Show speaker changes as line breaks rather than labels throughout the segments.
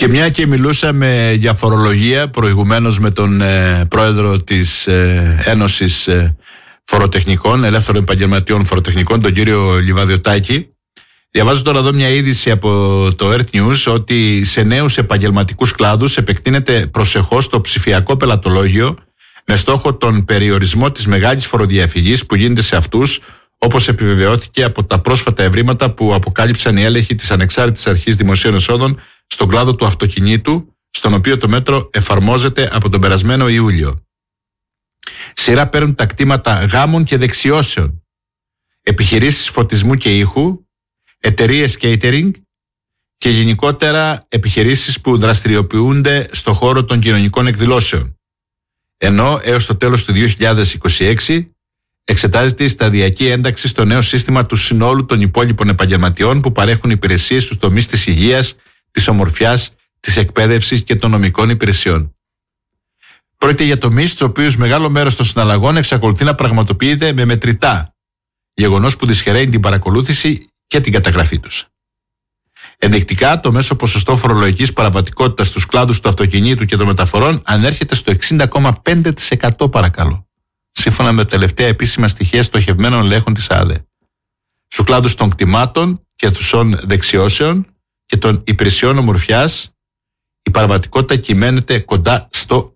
Και μια και μιλούσαμε για φορολογία προηγουμένως με τον πρόεδρο της Ένωσης Φοροτεχνικών, Ελεύθερων Επαγγελματιών Φοροτεχνικών, τον κύριο Λιβαδιωτάκη, διαβάζω τώρα εδώ μια είδηση από το Earth News ότι σε νέους επαγγελματικούς κλάδους επεκτείνεται προσεχώς το ψηφιακό πελατολόγιο με στόχο τον περιορισμό της μεγάλης φοροδιαφυγής που γίνεται σε αυτούς, όπως επιβεβαιώθηκε από τα πρόσφατα ευρήματα που αποκάλυψαν οι έλεγχοι της Ανεξάρτητης Αρχής Δημοσίων Εσόδων στον κλάδο του αυτοκινήτου, στον οποίο το μέτρο εφαρμόζεται από τον περασμένο Ιούλιο. Σειρά παίρνουν τα κτήματα γάμων και δεξιώσεων, επιχειρήσεις φωτισμού και ήχου, εταιρείες catering και γενικότερα επιχειρήσεις που δραστηριοποιούνται στον χώρο των κοινωνικών εκδηλώσεων. Ενώ έως το τέλος του 2026 εξετάζεται η σταδιακή ένταξη στο νέο σύστημα του συνόλου των υπόλοιπων επαγγελματιών που παρέχουν υπηρεσίες στους τομείς της υγείας, της ομορφιάς, της εκπαίδευσης και των νομικών υπηρεσιών. Πρόκειται για τομείς στους οποίους μεγάλο μέρος των συναλλαγών εξακολουθεί να πραγματοποιείται με μετρητά, γεγονός που δυσχεραίνει την παρακολούθηση και την καταγραφή τους. Ενδεικτικά, το μέσο ποσοστό φορολογικής παραβατικότητας στους κλάδους του αυτοκινήτου και των μεταφορών ανέρχεται στο 60,5% παρακαλώ, σύμφωνα με τα τελευταία επίσημα στοιχεία στοχευμένων ελέγχων της ΑΔΕ. Στους κλάδους των κτημάτων και θουσών δεξιώσεων και των υπηρεσιών ομορφιάς, η παραβατικότητα κυμαίνεται κοντά στο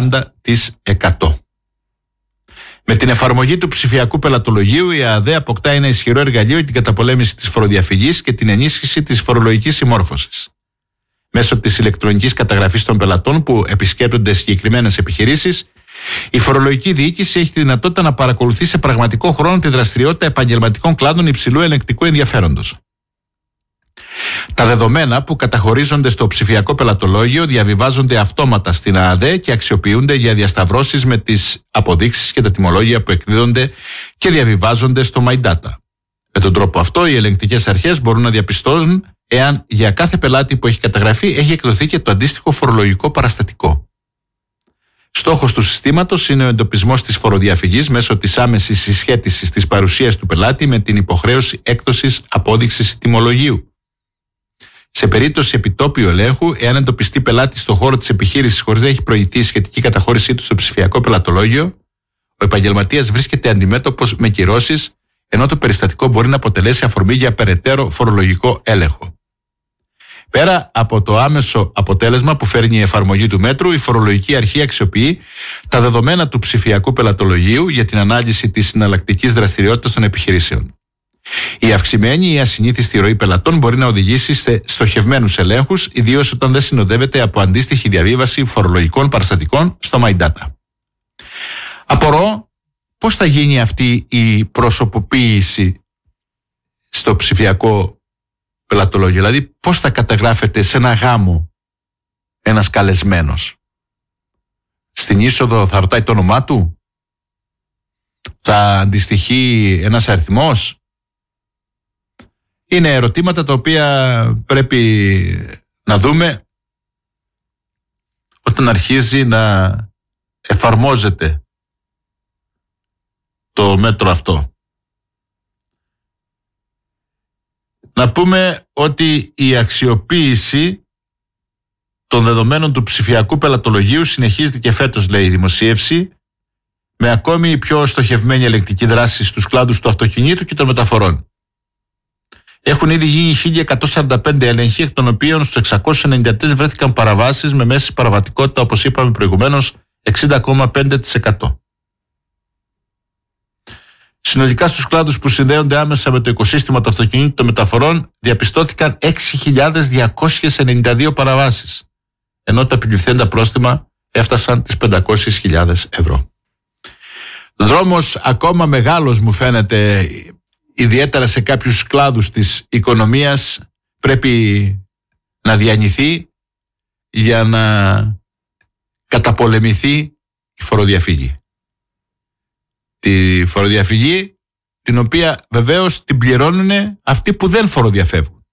30%. Με την εφαρμογή του ψηφιακού πελατολογίου, η ΑΔΕ αποκτά ένα ισχυρό εργαλείο για την καταπολέμηση της φοροδιαφυγής και την ενίσχυση της φορολογικής συμμόρφωσης. Μέσω της ηλεκτρονικής καταγραφής των πελατών που επισκέπτονται συγκεκριμένες επιχειρήσεις, η φορολογική διοίκηση έχει τη δυνατότητα να παρακολουθεί σε πραγματικό χρόνο τη δραστηριότητα επαγγελματικών κλάδων υψηλού ελεγκτικού ενδιαφέροντος. Τα δεδομένα που καταχωρίζονται στο ψηφιακό πελατολόγιο διαβιβάζονται αυτόματα στην ΑΔΕ και αξιοποιούνται για διασταυρώσεις με τις αποδείξεις και τα τιμολόγια που εκδίδονται και διαβιβάζονται στο MyData. Με τον τρόπο αυτό, οι ελεγκτικές αρχές μπορούν να διαπιστώνουν εάν για κάθε πελάτη που έχει καταγραφεί έχει εκδοθεί και το αντίστοιχο φορολογικό παραστατικό. Στόχος του συστήματος είναι ο εντοπισμός της φοροδιαφυγής μέσω της άμεσης συσχέτισης της παρουσίας του πελάτη με την υποχρέωση έκδοσης απόδειξης τιμολογίου. Σε περίπτωση επιτόπιου ελέγχου, εάν εντοπιστεί πελάτη στον χώρο της επιχείρησης χωρίς να έχει προηγηθεί η σχετική καταχώρησή του στο ψηφιακό πελατολόγιο, ο επαγγελματίας βρίσκεται αντιμέτωπος με κυρώσεις, ενώ το περιστατικό μπορεί να αποτελέσει αφορμή για περαιτέρω φορολογικό έλεγχο. Πέρα από το άμεσο αποτέλεσμα που φέρνει η εφαρμογή του μέτρου, η φορολογική αρχή αξιοποιεί τα δεδομένα του ψηφιακού πελατολογίου για την ανάλυση της συναλλακτικής δραστηριότητας των επιχειρήσεων. Η αυξημένη ή ασυνήθιστη ροή πελατών μπορεί να οδηγήσει σε στοχευμένους ελέγχους, ιδίως όταν δεν συνοδεύεται από αντίστοιχη διαβίβαση φορολογικών παραστατικών στο MyData. Απορώ πώς θα γίνει αυτή η προσωποποίηση στο ψηφιακό πελατολόγιο, δηλαδή πώς θα καταγράφεται σε ένα γάμο ένας καλεσμένος. Στην είσοδο θα ρωτάει το όνομά του, θα αντιστοιχεί ένας αριθμός. Είναι ερωτήματα τα οποία πρέπει να δούμε όταν αρχίζει να εφαρμόζεται το μέτρο αυτό. Να πούμε ότι η αξιοποίηση των δεδομένων του ψηφιακού πελατολογίου συνεχίζεται και φέτος, λέει η δημοσίευση, με ακόμη πιο στοχευμένη ελεγκτική δράση στους κλάδους του αυτοκινήτου και των μεταφορών. Έχουν ήδη γίνει 1.145 έλεγχοι, εκ των οποίων στους 693 βρέθηκαν παραβάσεις με μέση παραβατικότητα, όπως είπαμε προηγουμένως, 60,5%. Συνολικά στους κλάδους που συνδέονται άμεσα με το οικοσύστημα του αυτοκινήτου των μεταφορών διαπιστώθηκαν 6.292 παραβάσεις, ενώ τα επιβληθέντα πρόστιμα έφτασαν τις 500.000 ευρώ. Δρόμος ακόμα μεγάλος μου φαίνεται, ιδιαίτερα σε κάποιους κλάδους της οικονομίας, πρέπει να διανυθεί για να καταπολεμηθεί η φοροδιαφυγή. Τη φοροδιαφυγή την οποία βεβαίως την πληρώνουν αυτοί που δεν φοροδιαφεύγουν.